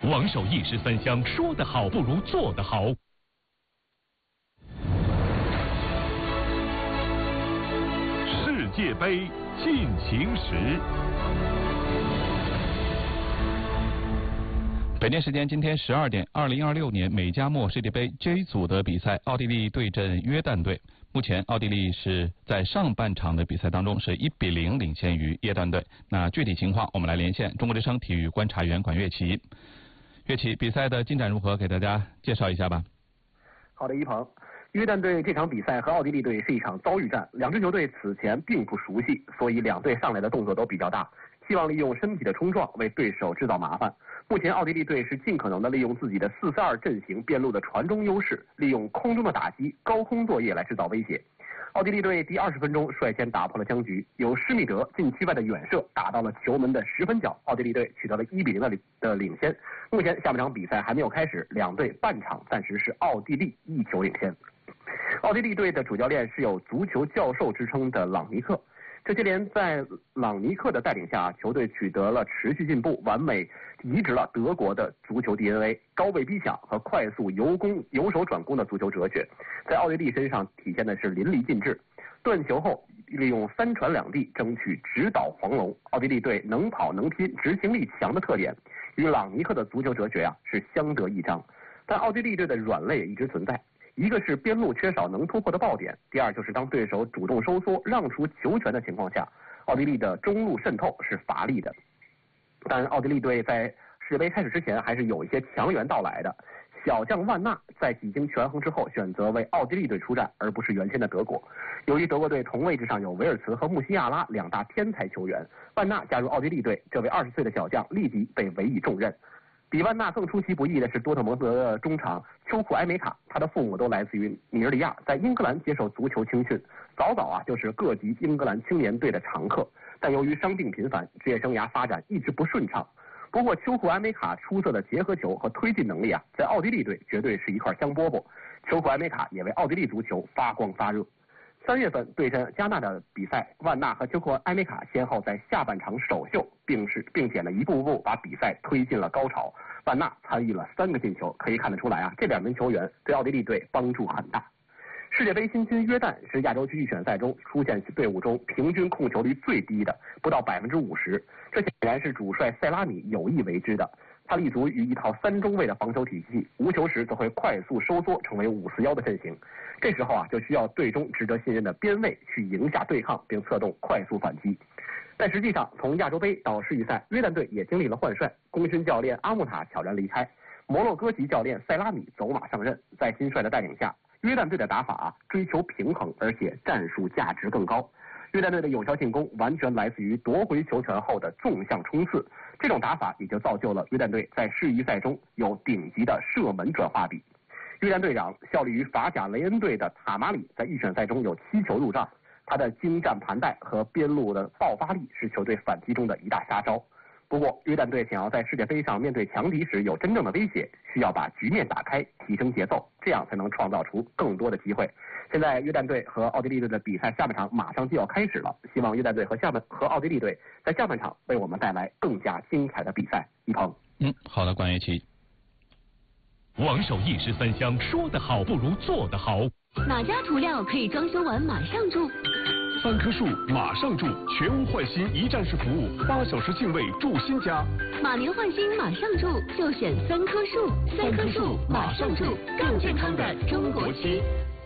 王守义13香，说得好不如做得好。世界杯进行时。 北京时间今天12点，2026年美加墨世界杯 J 组的比赛，奥地利对阵约旦队。目前奥地利是在上半场的比赛当中是1比0领先于约旦队。那具体情况，我们来连线中国之声体育观察员管乐琪。乐琪，比赛的进展如何？给大家介绍一下吧。 好的，一鹏。约旦队这场比赛和奥地利队是一场遭遇战，两支球队此前并不熟悉，所以两队上来的动作都比较大，希望利用身体的冲撞为对手制造麻烦。目前奥地利队是尽可能的利用自己的4-4-2阵型边路的传中优势，利用空中的打击、高空作业来制造威胁。奥地利队第20分钟率先打破了僵局，由施密德禁区外的远射打到了球门的10分角，奥地利队取得了1比0的领先。目前下半场比赛还没有开始，两队半场暂时是奥地利1球领先。奥地利队的主教练是有足球教授之称的朗尼克。这些年在朗尼克的带领下，球队取得了持续进步，完美移植了德国的足球 DNA， 高位逼抢和快速由守转攻的足球哲学，在奥地利身上体现的是淋漓尽致。断球后利用3传2递争取直捣黄龙，奥地利队能跑能拼、执行力强的特点，与朗尼克的足球哲学是相得益彰。但奥地利队的软肋一直存在。一个是边路缺少能突破的爆点，第二就是当对手主动收缩让出球权的情况下，奥地利的中路渗透是乏力的。但奥地利队在世界杯开始之前还是有一些强援到来的，小将万纳在几经权衡之后选择为奥地利队出战，而不是原先的德国。由于德国队同位置上有维尔茨和穆西亚拉两大天才球员，万纳加入奥地利队，这位20岁的小将立即被委以重任。比万纳更出其不意的是多特蒙德的中场丘库埃梅卡，他的父母都来自于尼日利亚，在英格兰接受足球青训，早就是各级英格兰青年队的常客。但由于伤病频繁，职业生涯发展一直不顺畅。不过丘库埃梅卡出色的结合球和推进能力在奥地利队绝对是一块香饽饽。丘库埃梅卡也为奥地利足球发光发热。3月份对阵加纳的比赛，万纳和丘库埃梅卡先后在下半场首秀，并且一步步把比赛推进了高潮。万纳参与了3个进球，可以看得出来这2名球员对奥地利队帮助很大。世界杯新军约旦是亚洲区预选赛中出现队伍中平均控球率最低的，不到50%，这显然是主帅塞拉米有意为之的。他立足于一套3中卫的防守体系，无球时则会快速收缩，成为5-4-1的阵型。这时候就需要队中值得信任的边卫去赢下对抗，并策动快速反击。但实际上，从亚洲杯到世预赛，约旦队也经历了换帅，功勋教练阿穆塔悄然离开，摩洛哥籍教练塞拉米走马上任。在新帅的带领下，约旦队的打法追求平衡，而且战术价值更高。约旦队的有效进攻完全来自于夺回球权后的纵向冲刺，这种打法也就造就了约旦队在世预赛中有顶级的射门转化比。约旦队长效力于法甲雷恩队的塔马里在预选赛中有7球入账，他的精湛盘带和边路的爆发力是球队反击中的一大杀招。不过约旦队想要在世界杯上面对强敌时有真正的威胁，需要把局面打开，提升节奏，这样才能创造出更多的机会。现在约旦队和奥地利队的比赛下半场马上就要开始了，希望约旦队和奥地利队在下半场为我们带来更加精彩的比赛。一鹏， 好的，关于其王守义13香，说得好不如做得好。 哪家涂料可以装修完马上住 ？3棵树马上住，全屋换新一站式服务，8小时净位住新家。 马年换新马上住，就选3棵树，3棵树马上住，更健康的中国区。